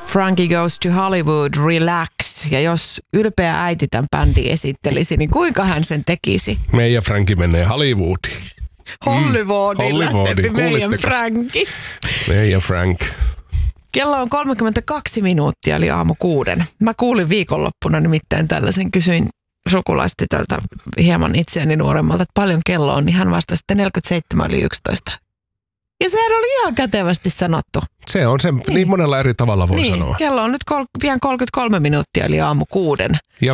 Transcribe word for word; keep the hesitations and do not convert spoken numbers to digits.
Frankie Goes to Hollywood, Relax. Ja jos ylpeä äiti tämän bändin esittelisi, niin kuinka hän sen tekisi? Meidän Frankie menee Hollywoodiin. Hollywoodiin Mm, lähtee meidän kuulitteko? Frankie. Meidän Frank. Kello on kolmekymmentäkaksi minuuttia, eli aamu kuuden. Mä kuulin viikonloppuna nimittäin tällaisen, kysyin sukulaistytöltä hieman itseäni nuoremmalta, että paljon kello on, niin hän vastasi, että neljäkymmentäseitsemän yli yksitoista. Ja sehän oli ihan kätevästi sanottu. Se on se, niin, niin monella eri tavalla voi niin, sanoa. Kello on nyt kol- pian kolmekymmentäkolme minuuttia, eli aamu kuuden. Ja